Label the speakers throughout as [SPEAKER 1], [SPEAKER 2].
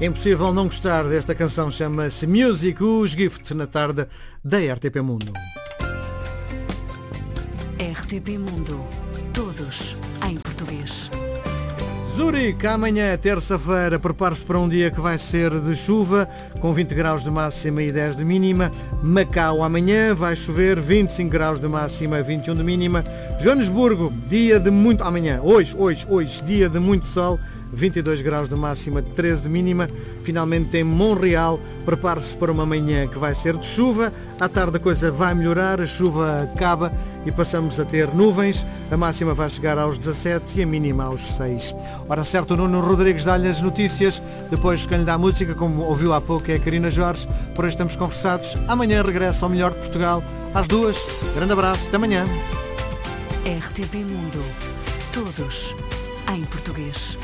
[SPEAKER 1] É impossível não gostar desta canção, chama-se Music, os Gift, na tarde da RTP Mundo.
[SPEAKER 2] RTP Mundo, todos em português.
[SPEAKER 1] Zurique, amanhã, terça-feira, prepare-se para um dia que vai ser de chuva, com 20 graus de máxima e 10 de mínima. Macau, amanhã, vai chover, 25 graus de máxima, 21 de mínima. Joanesburgo, dia de muito... Amanhã, hoje, dia de muito sol, 22 graus de máxima, 13 de mínima. Finalmente em Montreal, prepare-se para uma manhã que vai ser de chuva. À tarde a coisa vai melhorar, a chuva acaba e passamos a ter nuvens. A máxima vai chegar aos 17 e a mínima aos 6. Hora certa, o Nuno Rodrigues dá-lhe as notícias. Depois quem lhe dá a música, como ouviu há pouco, é a Karina Jorge. Por hoje estamos conversados. Amanhã regresso ao melhor de Portugal às 2. Grande abraço, até amanhã.
[SPEAKER 2] RTP Mundo, todos em português.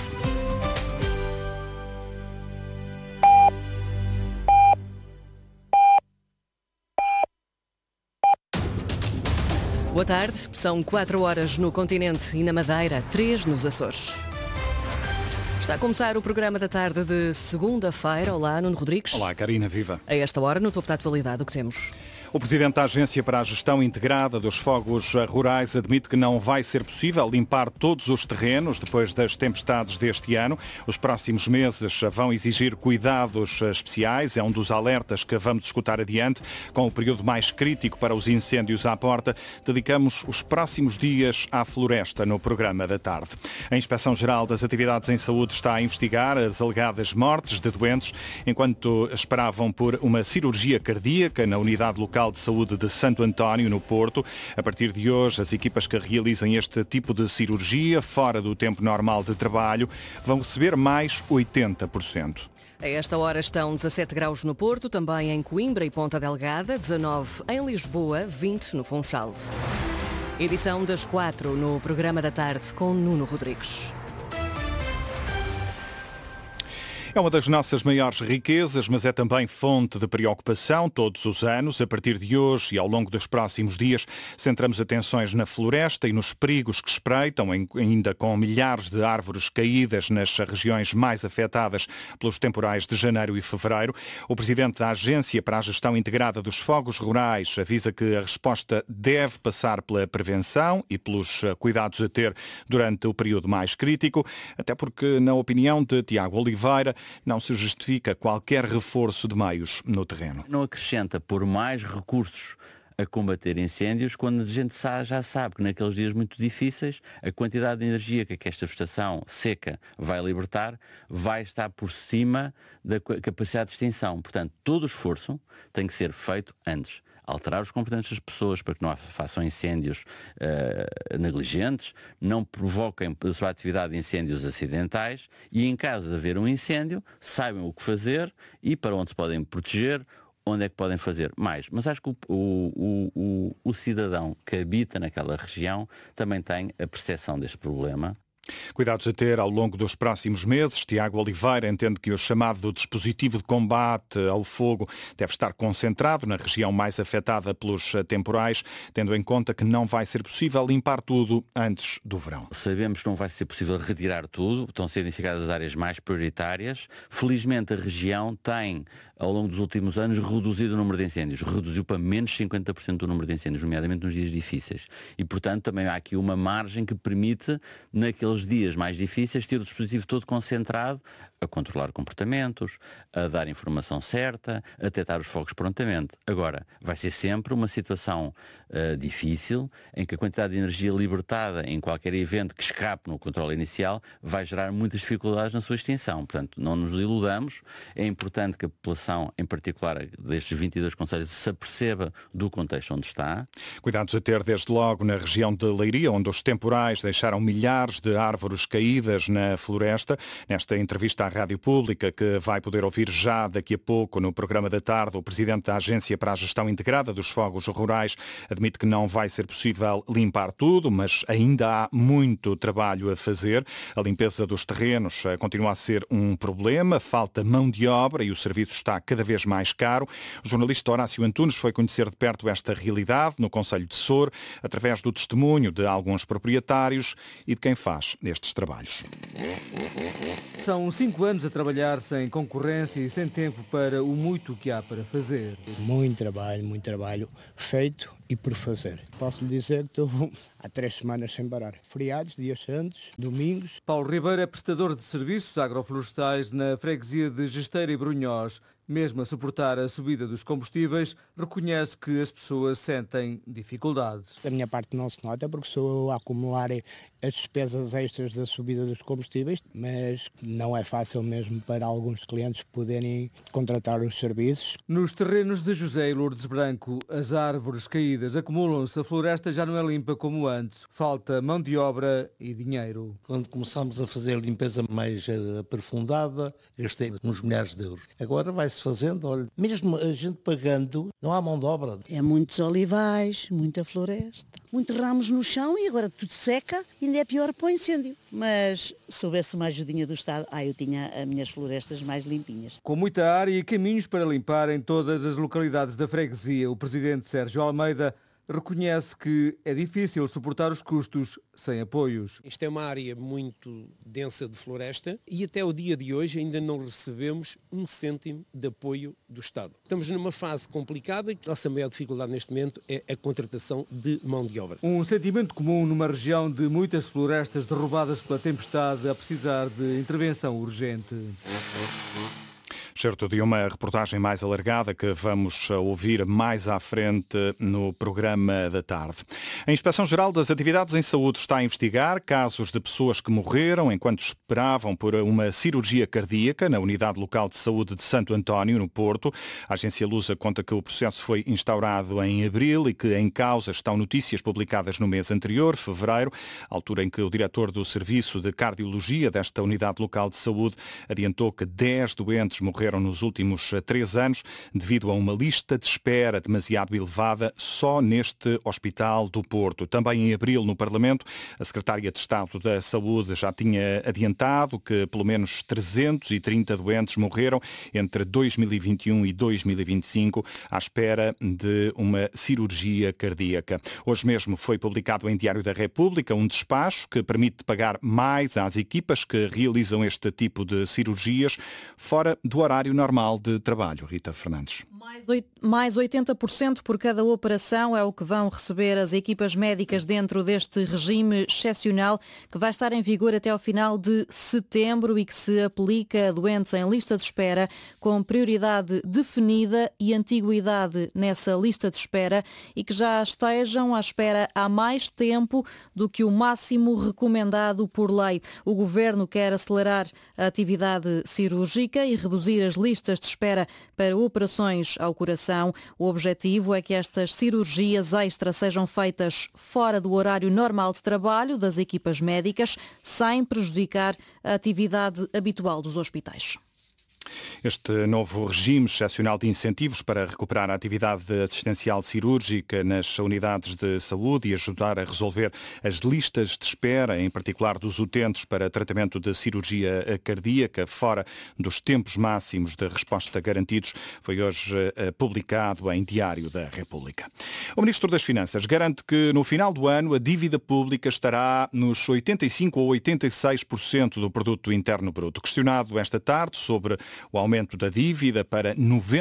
[SPEAKER 3] Boa tarde, são 4 horas no continente e na Madeira, 3 nos Açores. Está a começar o programa da tarde de segunda-feira. Olá, Nuno Rodrigues.
[SPEAKER 4] Olá, Karina, viva.
[SPEAKER 3] A esta hora, no topo da atualidade, o que temos?
[SPEAKER 4] O Presidente da Agência para a Gestão Integrada dos Fogos Rurais admite que não vai ser possível limpar todos os terrenos depois das tempestades deste ano. Os próximos meses vão exigir cuidados especiais. É um dos alertas que vamos escutar adiante. Com o período mais crítico para os incêndios à porta, dedicamos os próximos dias à floresta no programa da tarde. A Inspeção-Geral das Atividades em Saúde está a investigar as alegadas mortes de doentes enquanto esperavam por uma cirurgia cardíaca na unidade local de Saúde de Santo António, no Porto. A partir de hoje, as equipas que realizam este tipo de cirurgia, fora do tempo normal de trabalho, vão receber mais 80%.
[SPEAKER 3] A esta hora estão 17 graus no Porto, também em Coimbra e Ponta Delgada, 19 em Lisboa, 20 no Funchal. Edição das 4 no programa da tarde com Nuno Rodrigues.
[SPEAKER 4] É uma das nossas maiores riquezas, mas é também fonte de preocupação todos os anos. A partir de hoje e ao longo dos próximos dias, centramos atenções na floresta e nos perigos que espreitam, ainda com milhares de árvores caídas nas regiões mais afetadas pelos temporais de janeiro e fevereiro. O Presidente da Agência para a Gestão Integrada dos Fogos Rurais avisa que a resposta deve passar pela prevenção e pelos cuidados a ter durante o período mais crítico, até porque, na opinião de Tiago Oliveira, não se justifica qualquer reforço de meios no terreno.
[SPEAKER 5] Não acrescenta por mais recursos a combater incêndios quando a gente já sabe que naqueles dias muito difíceis a quantidade de energia que esta vegetação seca vai libertar vai estar por cima da capacidade de extinção. Portanto, todo o esforço tem que ser feito antes. Alterar os comportamentos das pessoas para que não façam incêndios negligentes, não provoquem pela sua atividade incêndios acidentais e, em caso de haver um incêndio, saibam o que fazer e para onde se podem proteger, onde é que podem fazer mais. Mas acho que o cidadão que habita naquela região também tem a percepção deste problema.
[SPEAKER 4] Cuidados a ter ao longo dos próximos meses. Tiago Oliveira entende que o chamado dispositivo de combate ao fogo deve estar concentrado na região mais afetada pelos temporais, tendo em conta que não vai ser possível limpar tudo antes do verão.
[SPEAKER 5] Sabemos que não vai ser possível retirar tudo, estão a ser identificadas as áreas mais prioritárias. Felizmente a região tem, ao longo dos últimos anos, reduzido o número de incêndios. Reduziu para menos 50% do número de incêndios, nomeadamente nos dias difíceis. E, portanto, também há aqui uma margem que permite, naqueles dias mais difíceis, ter o dispositivo todo concentrado a controlar comportamentos, a dar informação certa, a detectar os fogos prontamente. Agora, vai ser sempre uma situação difícil, em que a quantidade de energia libertada em qualquer evento que escape no controle inicial vai gerar muitas dificuldades na sua extinção. Portanto, não nos iludamos. É importante que a população, em particular destes 22 concelhos, se aperceba do contexto onde está.
[SPEAKER 4] Cuidados a ter desde logo na região de Leiria, onde os temporais deixaram milhares de árvores caídas na floresta. Nesta entrevista à Rádio Pública, que vai poder ouvir já daqui a pouco no programa da tarde, o Presidente da Agência para a Gestão Integrada dos Fogos Rurais admite que não vai ser possível limpar tudo, mas ainda há muito trabalho a fazer. A limpeza dos terrenos continua a ser um problema, falta mão de obra e o serviço está cada vez mais caro. O jornalista Horácio Antunes foi conhecer de perto esta realidade no concelho de Sor, através do testemunho de alguns proprietários e de quem faz estes trabalhos.
[SPEAKER 1] São 5
[SPEAKER 6] 5 anos a trabalhar sem concorrência e sem tempo para o muito que há para fazer.
[SPEAKER 7] Muito trabalho feito e por fazer. Posso lhe dizer que estou há 3 semanas sem parar. Feriados, dias santos, domingos.
[SPEAKER 6] Paulo Ribeiro é prestador de serviços agroflorestais na freguesia de Gesteira e Brunhós. Mesmo a suportar a subida dos combustíveis, reconhece que as pessoas sentem dificuldades.
[SPEAKER 7] Da minha parte não se nota porque sou eu a acumular as despesas extras da subida dos combustíveis, mas não é fácil mesmo para alguns clientes poderem contratar os serviços.
[SPEAKER 6] Nos terrenos de José e Lourdes Branco, as árvores caídas acumulam-se, a floresta já não é limpa como antes. Falta mão de obra e dinheiro.
[SPEAKER 8] Quando começamos a fazer a limpeza mais aprofundada, gastei uns milhares de euros. Agora vai-se fazendo, olha, mesmo a gente pagando, não há mão de obra.
[SPEAKER 9] É muitos olivais, muita floresta, muitos ramos no chão e agora tudo seca e ainda é pior para o incêndio. Mas se houvesse uma ajudinha do Estado, eu tinha as minhas florestas mais limpinhas.
[SPEAKER 6] Com muita área e caminhos para limpar em todas as localidades da freguesia, o presidente Sérgio Almeida reconhece que é difícil suportar os custos sem apoios.
[SPEAKER 10] Isto é uma área muito densa de floresta e até o dia de hoje ainda não recebemos 1 cêntimo de apoio do Estado. Estamos numa fase complicada e a nossa maior dificuldade neste momento é a contratação de mão de obra.
[SPEAKER 6] Um sentimento comum numa região de muitas florestas derrubadas pela tempestade a precisar de intervenção urgente.
[SPEAKER 4] Certo de uma reportagem mais alargada que vamos ouvir mais à frente no programa da tarde. A Inspeção-Geral das Atividades em Saúde está a investigar casos de pessoas que morreram enquanto esperavam por uma cirurgia cardíaca na Unidade Local de Saúde de Santo António, no Porto. A agência Lusa conta que o processo foi instaurado em abril e que em causa estão notícias publicadas no mês anterior, fevereiro, altura em que o diretor do Serviço de Cardiologia desta Unidade Local de Saúde adiantou que 10 doentes morreram nos últimos 3 anos devido a uma lista de espera demasiado elevada só neste Hospital do Porto. Também em abril, no Parlamento, a Secretária de Estado da Saúde já tinha adiantado que pelo menos 330 doentes morreram entre 2021 e 2025 à espera de uma cirurgia cardíaca. Hoje mesmo foi publicado em Diário da República um despacho que permite pagar mais às equipas que realizam este tipo de cirurgias fora do horário normal de trabalho. Rita Fernandes.
[SPEAKER 11] Mais 80% por cada operação é o que vão receber as equipas médicas dentro deste regime excepcional que vai estar em vigor até ao final de setembro e que se aplica a doentes em lista de espera com prioridade definida e antiguidade nessa lista de espera e que já estejam à espera há mais tempo do que o máximo recomendado por lei. O Governo quer acelerar a atividade cirúrgica e reduzir as listas de espera para operações ao coração. O objetivo é que estas cirurgias extra sejam feitas fora do horário normal de trabalho das equipas médicas, sem prejudicar a atividade habitual dos hospitais.
[SPEAKER 4] Este novo regime excepcional de incentivos para recuperar a atividade assistencial cirúrgica nas unidades de saúde e ajudar a resolver as listas de espera, em particular dos utentes para tratamento de cirurgia cardíaca, fora dos tempos máximos de resposta garantidos, foi hoje publicado em Diário da República. O Ministro das Finanças garante que no final do ano a dívida pública estará nos 85% ou 86% do produto interno bruto. Questionado esta tarde sobre o aumento da dívida para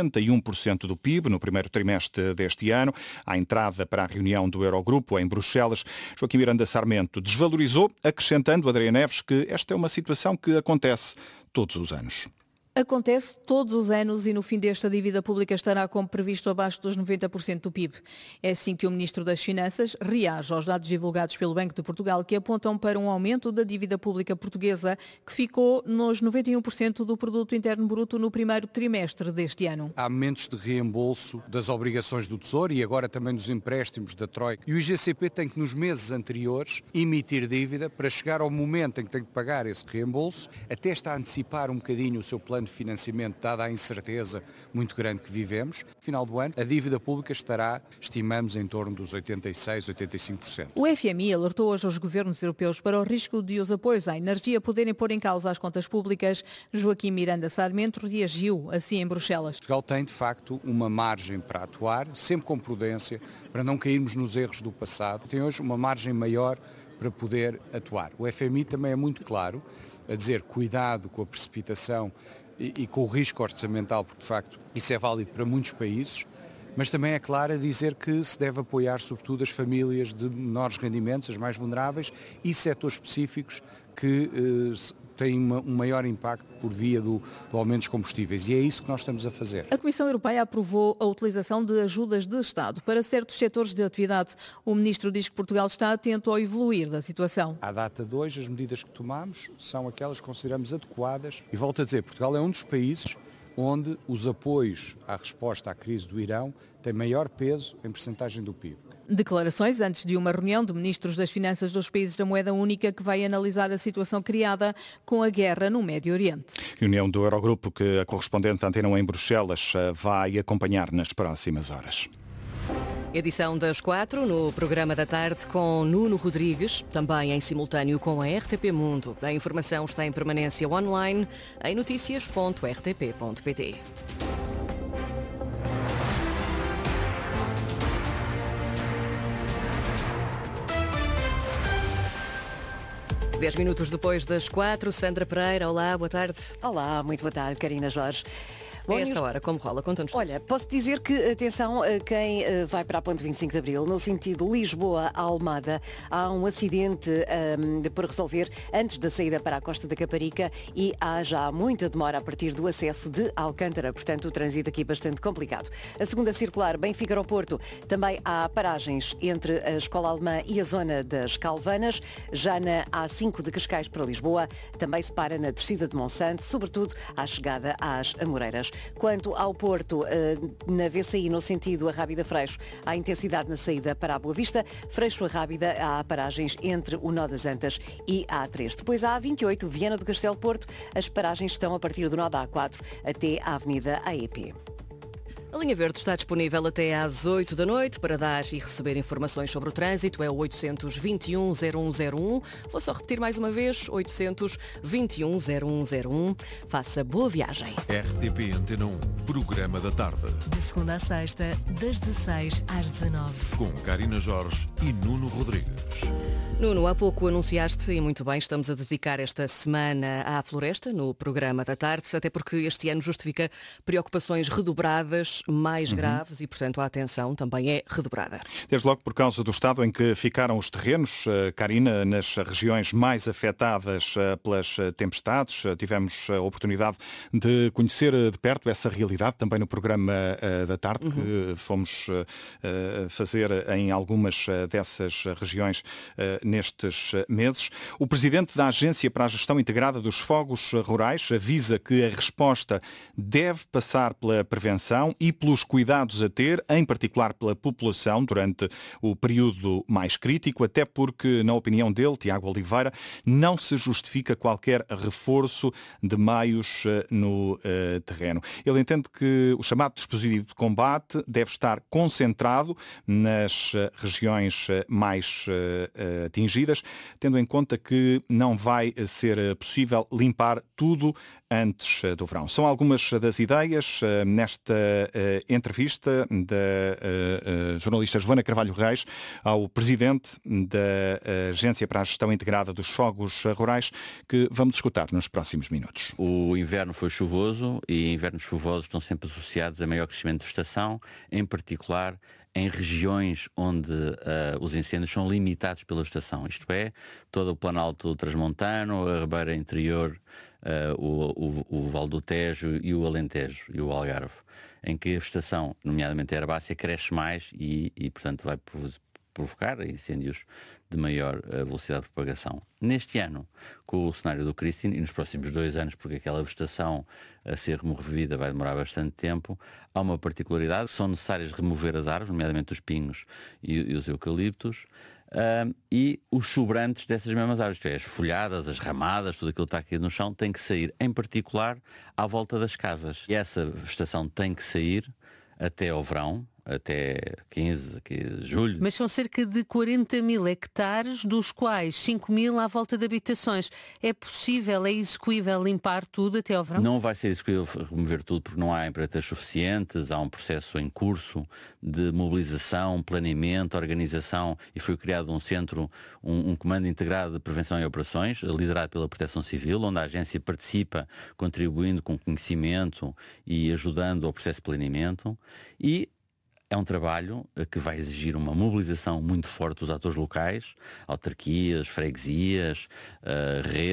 [SPEAKER 4] 91% do PIB no primeiro trimestre deste ano, à entrada para a reunião do Eurogrupo em Bruxelas, Joaquim Miranda Sarmento desvalorizou, acrescentando, Adriana Neves, que esta é uma situação que acontece todos os anos.
[SPEAKER 12] Acontece todos os anos e no fim deste a dívida pública estará, como previsto, abaixo dos 90% do PIB. É assim que o Ministro das Finanças reage aos dados divulgados pelo Banco de Portugal que apontam para um aumento da dívida pública portuguesa que ficou nos 91% do produto interno bruto no primeiro trimestre deste ano.
[SPEAKER 13] Há momentos de reembolso das obrigações do Tesouro e agora também dos empréstimos da Troika. E o IGCP tem que nos meses anteriores emitir dívida para chegar ao momento em que tem que pagar esse reembolso, até está a antecipar um bocadinho o seu plano de financiamento, dada a incerteza muito grande que vivemos. No final do ano, a dívida pública estará, estimamos, em torno dos 86%, 85%.
[SPEAKER 12] O FMI alertou hoje aos governos europeus para o risco de os apoios à energia poderem pôr em causa as contas públicas. Joaquim Miranda Sarmento reagiu assim em Bruxelas.
[SPEAKER 13] Portugal tem, de facto, uma margem para atuar, sempre com prudência, para não cairmos nos erros do passado. Tem hoje uma margem maior para poder atuar. O FMI também é muito claro a dizer cuidado com a precipitação e com o risco orçamental, porque de facto isso é válido para muitos países, mas também é claro a dizer que se deve apoiar sobretudo as famílias de menores rendimentos, as mais vulneráveis e setores específicos que têm um maior impacto por via do aumento dos combustíveis, e é isso que nós estamos a fazer.
[SPEAKER 12] A Comissão Europeia aprovou a utilização de ajudas de Estado para certos setores de atividade. O Ministro diz que Portugal está atento ao evoluir da situação.
[SPEAKER 13] À data de hoje, as medidas que tomamos são aquelas que consideramos adequadas, e volto a dizer, Portugal é um dos países onde os apoios à resposta à crise do Irão têm maior peso em percentagem do PIB.
[SPEAKER 12] Declarações antes de uma reunião de ministros das Finanças dos países da moeda única que vai analisar a situação criada com a guerra no Médio Oriente.
[SPEAKER 4] Reunião do Eurogrupo que a correspondente Antena 1 em Bruxelas vai acompanhar nas próximas horas.
[SPEAKER 3] Edição das 4 no programa da tarde com Nuno Rodrigues, também em simultâneo com a RTP Mundo. A informação está em permanência online em noticias.rtp.pt. 10 minutos depois das 4, Sandra Pereira, olá, boa tarde.
[SPEAKER 14] Olá, muito boa tarde, Karina Jorge.
[SPEAKER 3] Bom, esta hora, como rola? Conta-nos tudo.
[SPEAKER 14] Olha, posso dizer que, atenção, quem vai para a ponte 25 de Abril, no sentido Lisboa-Almada, há um acidente por resolver antes da saída para a Costa da Caparica e há já muita demora a partir do acesso de Alcântara, portanto o trânsito aqui bastante complicado. A segunda circular, Benfica ao Porto, também há paragens entre a Escola Alemã e a zona das Calvanas, já na A5 de Cascais para Lisboa, também se para na descida de Monsanto, sobretudo à chegada às Amoreiras. Quanto ao Porto, na VCI, no sentido Arrábida-Freixo, há intensidade na saída para a Boa Vista. Freixo-Arrábida, há paragens entre o Nó das Antas e a A3. Depois a A28, Viana do Castelo Porto, as paragens estão a partir do Nó da A4 até à Avenida AEP.
[SPEAKER 3] A linha verde está disponível até às 8 da noite para dar e receber informações sobre o trânsito. É o 821-0101. Vou só repetir mais uma vez, 821-0101. Faça boa viagem.
[SPEAKER 15] RTP Antena 1, programa da tarde.
[SPEAKER 2] De segunda a sexta, das 16 às 19.
[SPEAKER 15] Com Karina Jorge e Nuno Rodrigues.
[SPEAKER 3] Nuno, há pouco anunciaste, e muito bem, estamos a dedicar esta semana à floresta, no programa da tarde, até porque este ano justifica preocupações redobradas, mais graves, e, portanto, a atenção também é redobrada.
[SPEAKER 4] Desde logo por causa do estado em que ficaram os terrenos, Karina, nas regiões mais afetadas pelas tempestades. Tivemos a oportunidade de conhecer de perto essa realidade também no programa da tarde, que fomos fazer em algumas dessas regiões nestes meses. O presidente da Agência para a Gestão Integrada dos Fogos Rurais avisa que a resposta deve passar pela prevenção e pelos cuidados a ter, em particular pela população, durante o período mais crítico, até porque, na opinião dele, Tiago Oliveira, não se justifica qualquer reforço de meios no terreno. Ele entende que o chamado dispositivo de combate deve estar concentrado nas regiões mais atingidas, tendo em conta que não vai ser possível limpar tudo antes do verão. São algumas das ideias nesta entrevista da jornalista Joana Carvalho Reis ao presidente da Agência para a Gestão Integrada dos Fogos Rurais, que vamos escutar nos próximos minutos.
[SPEAKER 5] O inverno foi chuvoso e invernos chuvosos estão sempre associados a maior crescimento de vegetação, em particular em regiões onde os incêndios são limitados pela vegetação, isto é, todo o Planalto Transmontano, a Ribeira Interior, o Vale do Tejo e o Alentejo e o Algarve, em que a vegetação, nomeadamente a herbácea, cresce mais e portanto vai provocar incêndios de maior velocidade de propagação. Neste ano, com o cenário do Christine, e nos próximos 2 anos, porque aquela vegetação a ser removida vai demorar bastante tempo, há uma particularidade: são necessárias remover as árvores, nomeadamente os pinhos e os eucaliptos, e os sobrantes dessas mesmas árvores, isto é, as folhadas, as ramadas, tudo aquilo que está aqui no chão, tem que sair, em particular, à volta das casas. E essa vegetação tem que sair até ao verão, até 15 de julho.
[SPEAKER 16] Mas são cerca de 40 mil hectares, dos quais 5 mil à volta de habitações. É possível, é execuível limpar tudo até ao verão?
[SPEAKER 5] Não vai ser execuível remover tudo porque não há empreiteiros suficientes, há um processo em curso de mobilização, planeamento, organização, e foi criado um centro, um comando integrado de prevenção e operações, liderado pela Proteção Civil, onde a agência participa, contribuindo com conhecimento e ajudando ao processo de planeamento, e é um trabalho que vai exigir uma mobilização muito forte dos atores locais, autarquias, freguesias, redes.